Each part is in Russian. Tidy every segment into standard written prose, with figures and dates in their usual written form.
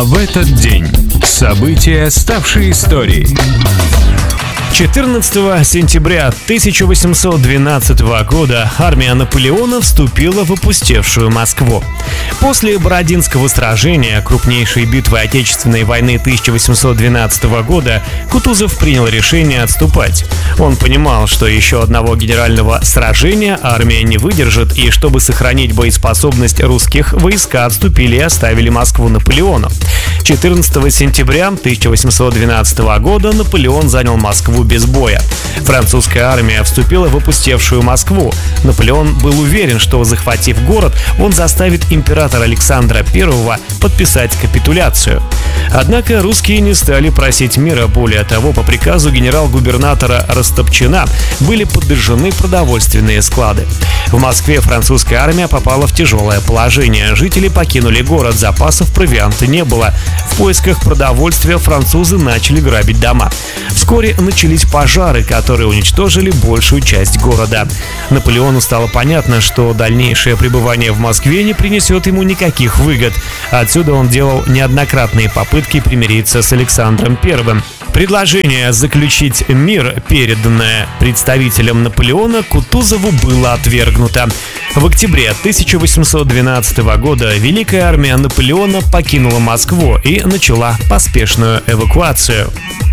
А в этот день события, ставшие историей. 14 сентября 1812 года армия Наполеона вступила в опустевшую Москву. После Бородинского сражения, крупнейшей битвы Отечественной войны 1812 года, Кутузов принял решение отступать. Он понимал, что еще одного генерального сражения армия не выдержит, и чтобы сохранить боеспособность русских, войска отступили и оставили Москву Наполеону. 14 сентября 1812 года Наполеон занял Москву без боя. Французская армия вступила в опустевшую Москву. Наполеон был уверен, что, захватив город, он заставит императора Александра I подписать капитуляцию. Однако русские не стали просить мира. Более того, по приказу генерал-губернатора Растопчина были подожжены продовольственные склады. В Москве французская армия попала в тяжелое положение. Жители покинули город, запасов провианта не было. В поисках продовольствия французы начали грабить дома. Вскоре начались пожары, которые уничтожили большую часть города. Наполеону стало понятно, что дальнейшее пребывание в Москве не принесет ему никаких выгод. Отсюда он делал неоднократные попытки примириться с Александром I. Предложение заключить мир, переданное представителем Наполеона, Кутузову было отвергнуто. В октябре 1812 года Великая армия Наполеона покинула Москву и начала поспешную эвакуацию.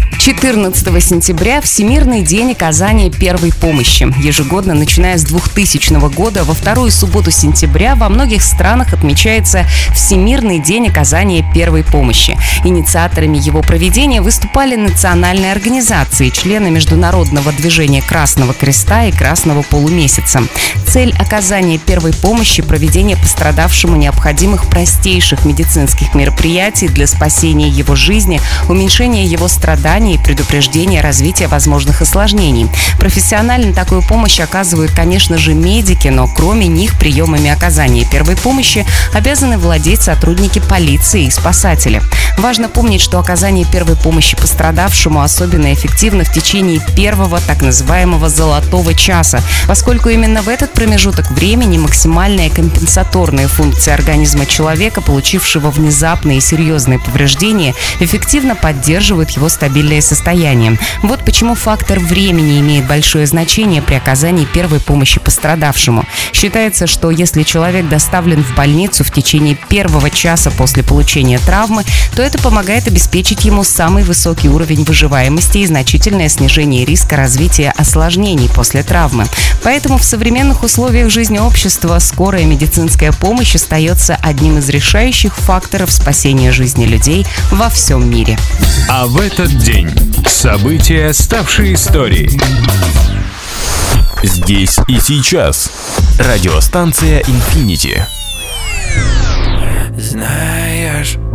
14 сентября – Всемирный день оказания первой помощи. Ежегодно, начиная с 2000 года, во вторую субботу сентября во многих странах отмечается Всемирный день оказания первой помощи. Инициаторами его проведения выступали национальные организации, члены Международного движения Красного Креста и Красного Полумесяца. Цель оказания первой помощи – проведение пострадавшему необходимых простейших медицинских мероприятий для спасения его жизни, уменьшения его страданий и предупреждения развития возможных осложнений. Профессионально такую помощь оказывают, конечно же, медики, но кроме них приемами оказания первой помощи обязаны владеть сотрудники полиции и спасатели. Важно помнить, что оказание первой помощи пострадавшему особенно эффективно в течение первого так называемого «золотого часа», поскольку именно в этот промежуток времени максимальная компенсаторная функция организма человека, получившего внезапные и серьезные повреждения, эффективно поддерживает его стабильное состояние. Вот почему фактор времени имеет большое значение при оказании первой помощи пострадавшему. Считается, что если человек доставлен в больницу в течение первого часа после получения травмы, то это помогает обеспечить ему самый высокий уровень выживаемости и значительное снижение риска развития осложнений после травмы. Поэтому в современных условиях жизни общества скорая медицинская помощь остается одним из решающих факторов спасения жизни людей во всем мире. А в этот день события, ставшие историей. Здесь и сейчас. Радиостанция Infinity. Знаешь,